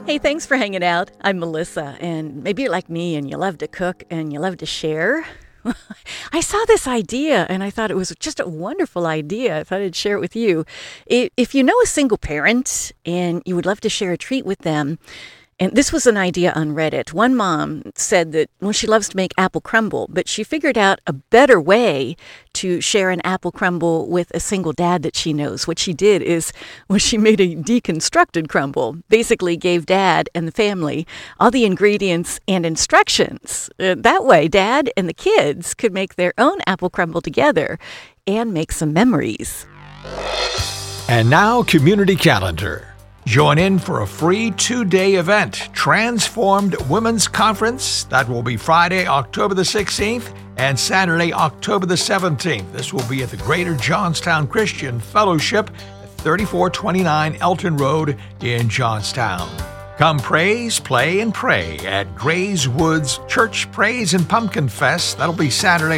Hey, thanks for hanging out. I'm Melissa, and maybe you're like me and you love to cook and you love to share. I saw this idea and I thought it was just a wonderful idea. I thought I'd share it with you. If you know a single parent and you would love to share a treat with them, and this was an idea on Reddit. One mom said that, well, she loves to make apple crumble, but she figured out a better way to share an apple crumble with a single dad that she knows. What she did is, well, she made a deconstructed crumble, basically gave dad and the family all the ingredients and instructions. That way, dad and the kids could make their own apple crumble together and make some memories. And now, Community Calendar. Join in for a free 2-day event, Transformed Women's Conference. That will be Friday, October the 16th and Saturday, October the 17th. This will be at the Greater Johnstown Christian Fellowship at 3429 Elton Road in Johnstown. Come praise, play, and pray at Grays Woods Church Praise and Pumpkin Fest. That'll be Saturday,